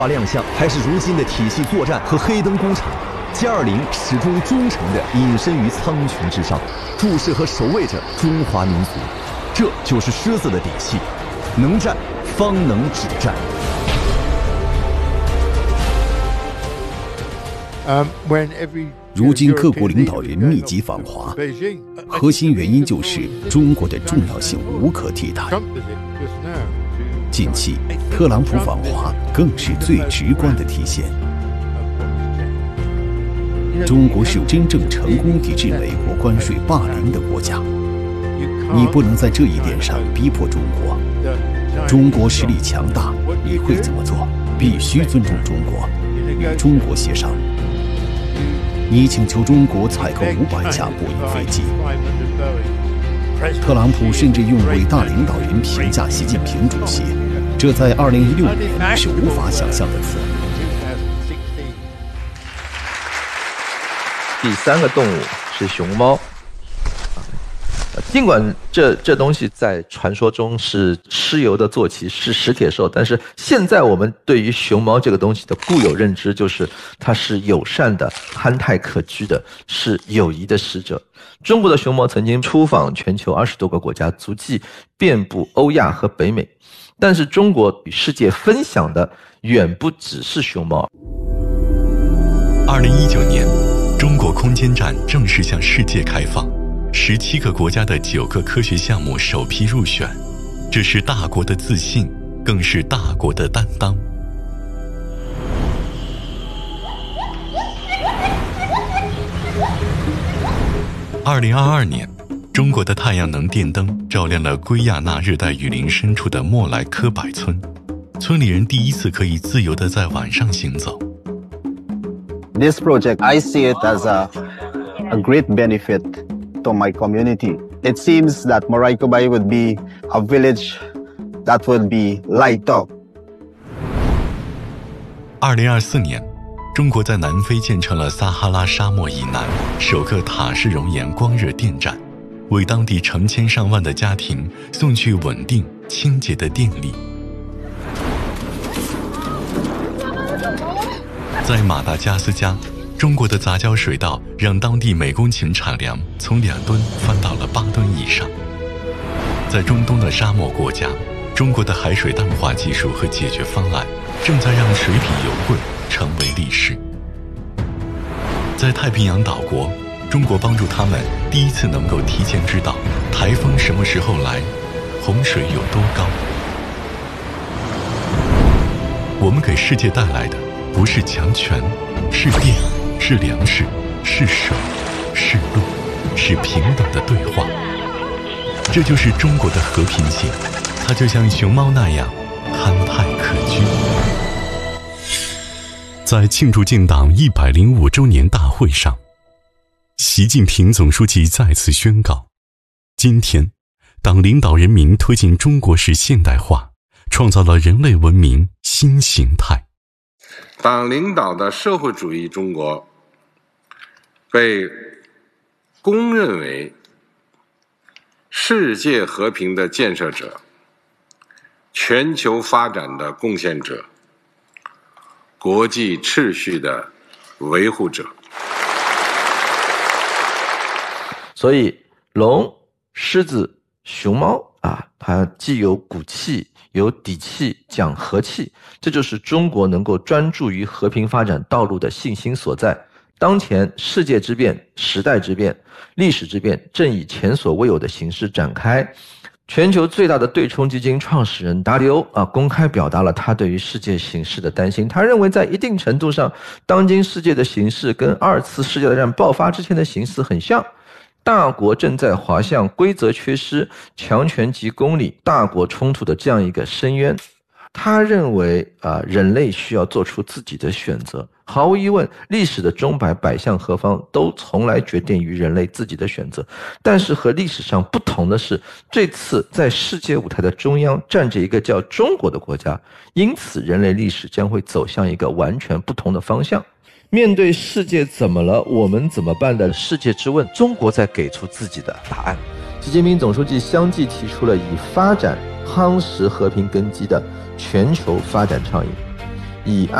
亮相，还是如今的体系作战和黑灯工程，G20始终忠诚地隐身于苍穹之上，注视和守卫着中华民族。这就是狮子的底气，能战方能止战。 如今各国领导人密集访华，核心原因就是中国的重要性无可替代。近期特朗普访华更是最直观的体现。中国是真正成功抵制美国关税霸凌的国家，你不能在这一点上逼迫中国。中国实力强大，你会怎么做？必须尊重中国，与中国协商。你请求中国采购500架波音飞机。特朗普甚至用伟大领导人评价习近平主席，这在2016年是无法想象的词。 第3个动物是熊猫。尽管这东西在传说中是蚩尤的坐骑，是食铁兽，但是现在我们对于熊猫这个东西的固有认知就是它是友善的、憨态可掬的，是友谊的使者。中国的熊猫曾经出访全球20多个国家，足迹遍布欧亚和北美，但是中国与世界分享的远不只是熊猫。 2019年，中国空间站正式向世界开放。17个国家的9个科学项目首批入选，这是大国的自信，更是大国的担当。2022年，中国的太阳能电灯照亮了圭亚那热带雨林深处的莫莱科柏村，村里人第一次可以自由地在晚上行走。 This project, I see it as a great benefit to my community. It seems that Moraikobai would be a village that would be light up. 2024年，中国在南非建成了撒哈拉沙漠以南首个塔式熔岩光热电站，为当地成千上万的家庭送去稳定、清洁的电力。在马达加斯加，中国的杂交水稻让当地每公顷产粮从2吨翻到了8吨以上。在中东的沙漠国家，中国的海水淡化技术和解决方案正在让水比油贵成为历史。在太平洋岛国，中国帮助他们第一次能够提前知道台风什么时候来，洪水有多高。我们给世界带来的不是强权，是电，是粮食，是水，是路，是平等的对话。这就是中国的和平性，它就像熊猫那样憨态可掬。在庆祝建党105周年大会上，习近平总书记再次宣告，今天党领导人民推进中国式现代化，创造了人类文明新形态。 党领导的社会主义中国被公认为世界和平的建设者、全球发展的贡献者、国际秩序的维护者。 所以龙、狮子、熊猫啊，它既有骨气，有底气，讲和气，这就是中国能够专注于和平发展道路的信心所在。当前世界之变、时代之变、历史之变正以前所未有的形式展开。全球最大的对冲基金创始人达里欧公开表达了他对于世界形势的担心。他认为在一定程度上，当今世界的形势跟2次世界大战爆发之前的形势很像。大国正在滑向规则缺失、强权及公理、大国冲突的这样一个深渊。他认为人类需要做出自己的选择。毫无疑问，历史的钟摆摆向何方都从来决定于人类自己的选择。但是和历史上不同的是，这次在世界舞台的中央站着一个叫中国的国家，因此人类历史将会走向一个完全不同的方向。面对世界怎么了，我们怎么办的世界之问，中国在给出自己的答案。习近平总书记相继提出了以发展夯实和平根基的全球发展倡议。 以安。